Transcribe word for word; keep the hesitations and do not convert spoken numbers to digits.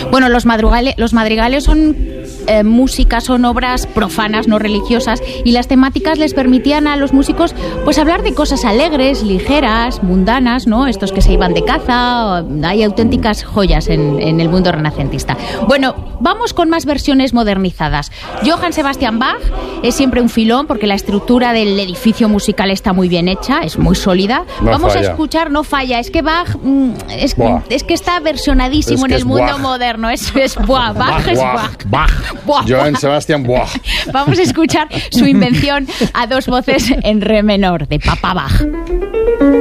Bueno, los madrigales, los madrigales son eh, música, son obras profanas, no religiosas, y las temáticas les permitían a los músicos pues hablar de cosas alegres, ligeras, mundanas, ¿no? Estos que se iban de caza, hay auténticas joyas en, en el mundo renacentista. Bueno, vamos con más versiones modernizadas. Johann Sebastian Bach es siempre un filón porque la estructura del edificio musical está muy bien hecha, es muy sólida. No vamos falla. a escuchar, no falla, es que Bach mm, es, es que está versionadísimo Es que en el es mundo Bach. moderno, es, es Bach, Bach es Bach. Bach. Buah, Johann buah. Sebastian Bach. Vamos a escuchar su invención a dos voces en re menor, de Papa Bach.